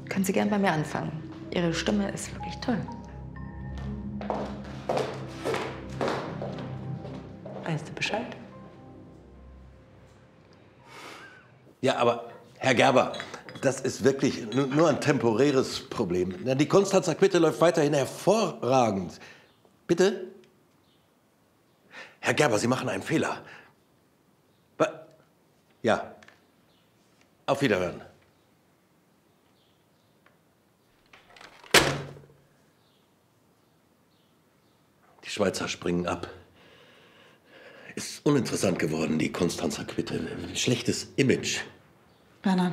können Sie gern bei mir anfangen. Ihre Stimme ist wirklich toll. Weißt du Bescheid? Ja, aber Herr Gerber, das ist wirklich nur ein temporäres Problem. Die Konstanzer Quitte läuft weiterhin hervorragend. Bitte? Herr Gerber, Sie machen einen Fehler. Ja. Auf Wiederhören. Die Schweizer springen ab. Ist uninteressant geworden, die Konstanzer Quitte. Schlechtes Image. Bernhard,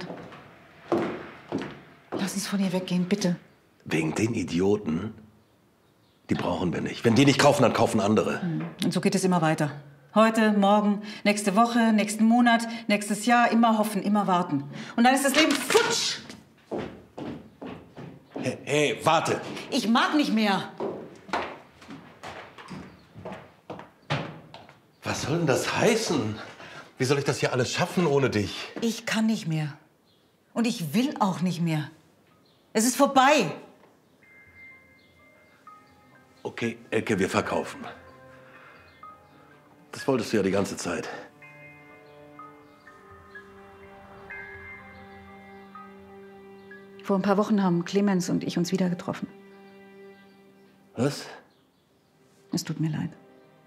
lass uns von hier weggehen, bitte. Wegen den Idioten? Die brauchen wir nicht. Wenn die nicht kaufen, dann kaufen andere. Und so geht es immer weiter. Heute, morgen, nächste Woche, nächsten Monat, nächstes Jahr. Immer hoffen, immer warten. Und dann ist das Leben futsch. Hey, warte. Ich mag nicht mehr. Was soll denn das heißen? Wie soll ich das hier alles schaffen ohne dich? Ich kann nicht mehr. Und ich will auch nicht mehr. Es ist vorbei. Okay, Elke, wir verkaufen. Das wolltest du ja die ganze Zeit. Vor ein paar Wochen haben Clemens und ich uns wieder getroffen. Was? Es tut mir leid.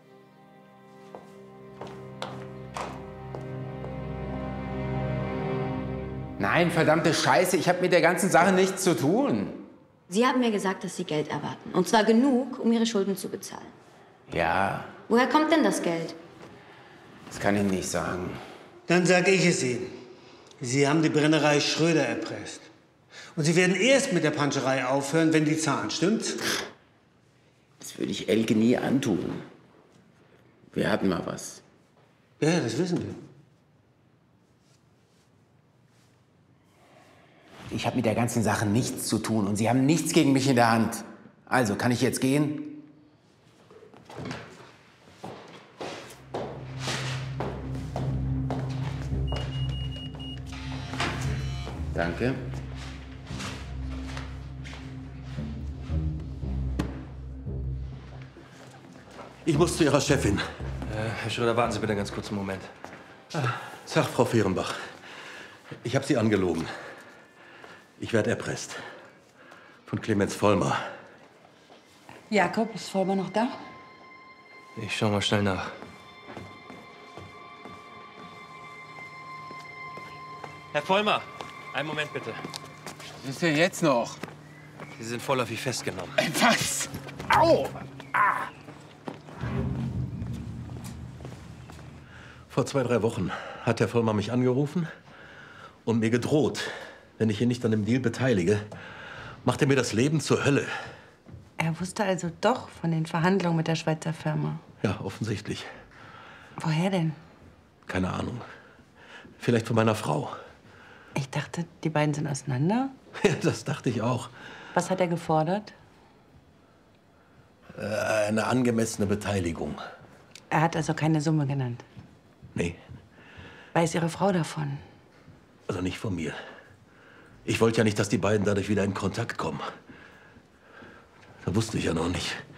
Nein, verdammte Scheiße, ich habe mit der ganzen Sache nichts zu tun. Sie haben mir gesagt, dass Sie Geld erwarten. Und zwar genug, um Ihre Schulden zu bezahlen. Ja, Woher kommt denn das Geld? das kann ich nicht sagen. Dann sage ich es Ihnen. Sie haben die Brennerei Schröder erpresst. Und Sie werden erst mit der Panscherei aufhören, wenn die zahlen, stimmt's? Das würde ich Elke nie antun. Wir hatten mal was. Ja, das wissen wir. Ich habe mit der ganzen Sache nichts zu tun und Sie haben nichts gegen mich in der Hand. Also, kann ich jetzt gehen? Danke. Ich muss zu Ihrer Chefin. Herr Schröder, warten Sie bitte einen ganz kurzen Moment. Sag, Frau Fehrenbach, ich habe Sie angelogen. Ich werde erpresst. Von Clemens Vollmer. Jakob, ist Vollmer noch da? Ich schau mal schnell nach. Herr Vollmer, einen Moment bitte. Was ist denn jetzt noch? Sie sind vorläufig festgenommen. Was? Au! Vor 2, 3 Wochen hat Herr Vollmer mich angerufen und mir gedroht, wenn ich ihn nicht an dem Deal beteilige, macht er mir das Leben zur Hölle. Er wusste also doch von den Verhandlungen mit der Schweizer Firma. Ja, offensichtlich. Woher denn? Keine Ahnung. Vielleicht von meiner Frau. Ich dachte, die beiden sind auseinander. Ja, das dachte ich auch. Was hat er gefordert? Eine angemessene Beteiligung. Er hat also keine Summe genannt. Nee, Weiß Ihre Frau davon? also nicht von mir. Ich wollte ja nicht, dass die beiden dadurch wieder in Kontakt kommen. Da wusste ich ja noch nicht.